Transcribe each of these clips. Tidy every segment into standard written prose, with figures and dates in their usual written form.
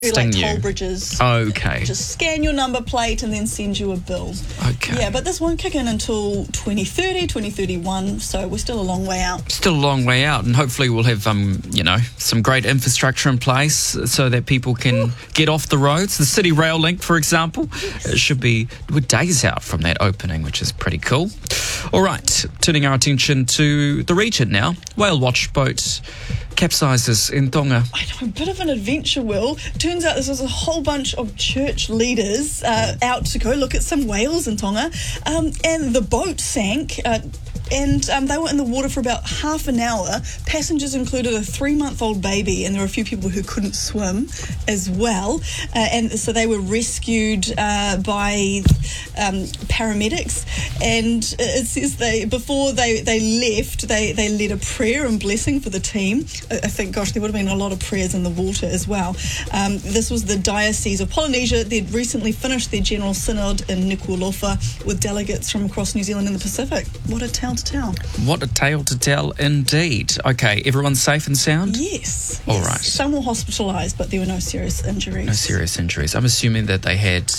Like you. toll bridges. Okay. Just scan your number plate and then send you a bill. Okay. Yeah, but this won't kick in until 2030, 2031, so we're still a long way out. Still a long way out, and hopefully we'll have, some great infrastructure in place so that people can get off the roads. The City Rail Link, for example, we're days out from that opening, which is pretty cool. All right, turning our attention to the region now. Whale watch boat capsizes in Tonga. I know, a bit of an adventure, Will. Turns out this was a whole bunch of church leaders out to go look at some whales in Tonga, and the boat sank. And they were in the water for about half an hour. Passengers included a 3-month-old baby, and there were a few people who couldn't swim as well. And so they were rescued by paramedics. And it says before they left, they led a prayer and blessing for the team. I think, gosh, there would have been a lot of prayers in the water as well. This was the Diocese of Polynesia. They'd recently finished their General Synod in Nuku'alofa with delegates from across New Zealand and the Pacific. What a tale to tell. What a tale to tell indeed. Okay, everyone's safe and sound? Yes. All right. Some were hospitalised, but there were no serious injuries. No serious injuries. I'm assuming that they had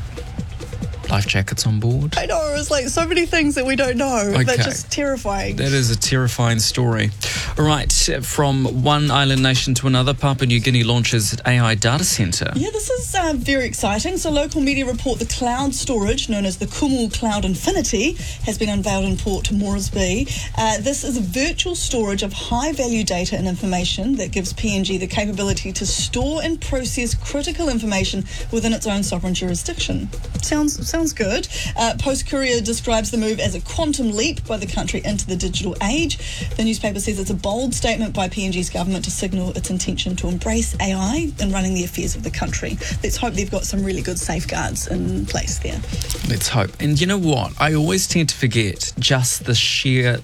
life jackets on board. I know, it's like so many things that we don't know. Okay. They're just terrifying. That is a terrifying story. All right, from one island nation to another, Papua New Guinea launches an AI data centre. Yeah, this is very exciting. So local media report the cloud storage, known as the Kumu Cloud Infinity, has been unveiled in Port Moresby. This is a virtual storage of high-value data and information that gives PNG the capability to store and process critical information within its own sovereign jurisdiction. Sounds good. Post Courier describes the move as a quantum leap by the country into the digital age. The newspaper says it's a bold statement by PNG's government to signal its intention to embrace AI in running the affairs of the country. Let's hope they've got some really good safeguards in place there. Let's hope. And you know what? I always tend to forget just the sheer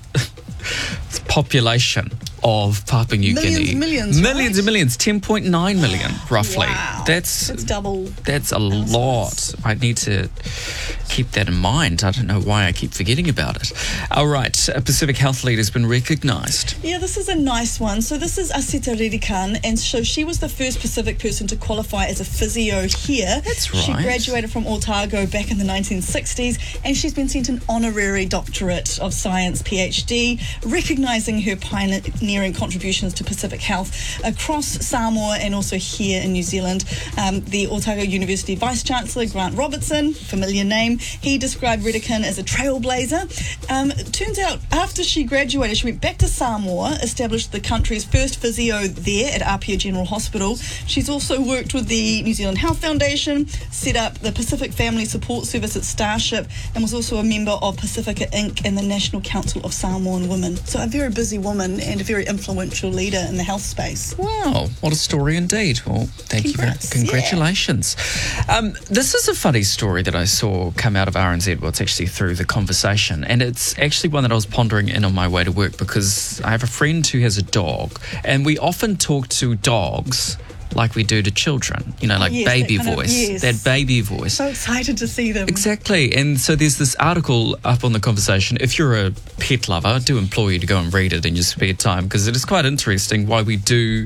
population of Papua New Guinea. Millions, right? And millions. 10.9 million, roughly. Wow. That's double. That's a lot. I need to keep that in mind. I don't know why I keep forgetting about it. All right, a Pacific Health leader has been recognised. Yeah, this is a nice one. So this is Asita Ririkan, and so she was the first Pacific person to qualify as a physio here. That's right. She graduated from Otago back in the 1960s, and she's been sent an honorary doctorate of science, PhD, recognising her pioneering contributions to Pacific health across Samoa and also here in New Zealand. The Otago University Vice-Chancellor, Grant Robertson, familiar name, he described Ririkan as a trailblazer. It turns out after she graduated, she went back to Samoa, established the country's first physio there at Apia General Hospital. She's also worked with the New Zealand Health Foundation, set up the Pacific Family Support Service at Starship, and was also a member of Pacifica Inc. and the National Council of Samoan Women. So a very busy woman and a very influential leader in the health space. Wow, what a story indeed. Well, thank you. Congratulations. Yeah. This is a funny story that I saw come out of RNZ. Well, it's actually through the conversation, and it's actually one that I was pondering in on my way to work because I have a friend who has a dog, and we often talk to dogs like we do to children, baby voice, that baby voice. So excited to see them. Exactly. And so there's this article up on the conversation. If you're a pet lover, I do implore you to go and read it in your spare time because it is quite interesting why we do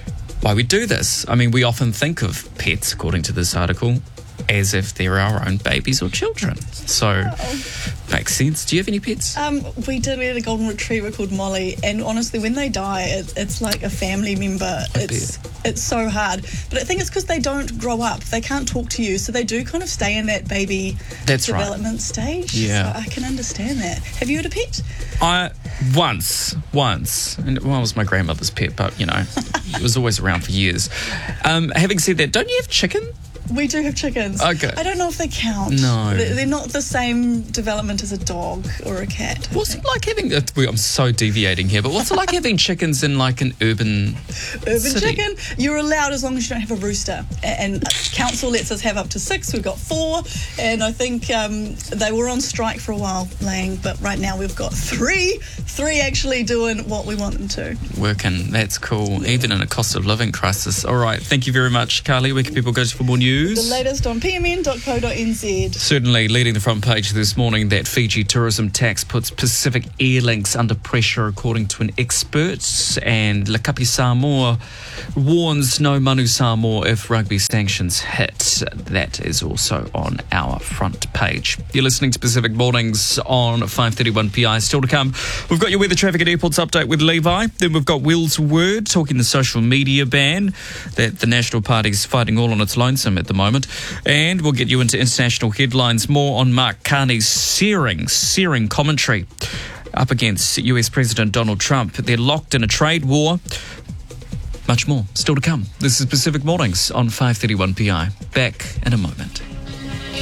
this. I mean, we often think of pets, according to this article, as if they're our own babies or children. So, makes sense. Do you have any pets? We did. We had a golden retriever called Molly, and honestly, when they die, it's like a family member. It's so hard. But I think it's because they don't grow up. They can't talk to you, so they do kind of stay in that baby development stage. Yeah. So I can understand that. Have you had a pet? Once. And it was my grandmother's pet, but, it was always around for years. Having said that, don't you have chicken? We do have chickens. Okay. I don't know if they count. No. They're not the same development as a dog or a cat. What's it like having... I'm so deviating here, but what's it like having chickens in like an urban city? Chicken? You're allowed as long as you don't have a rooster. And council lets us have up to 6. We've got 4. And I think they were on strike for a while, laying. But right now we've got 3. 3 actually doing what we want them to. Working. That's cool. Even in a cost of living crisis. All right. Thank you very much, Carly. Where can people go for more news? news. The latest on pmn.co.nz. Certainly leading the front page this morning, that Fiji tourism tax puts Pacific Airlinks under pressure, according to an expert. And Lakapi Samoa warns no Manu Samoa if rugby sanctions hit. That is also on our front page. You're listening to Pacific Mornings on 5:31 PI. Still to come, we've got your weather, traffic and airports update with Levi. Then we've got Will's Word, talking the social media ban that the National Party's fighting all on its lonesome at the moment. And we'll get you into international headlines. More on Mark Carney's searing commentary up against US President Donald Trump. They're locked in a trade war. Much more still to come. This is Pacific Mornings on 5:31 PI. Back in a moment.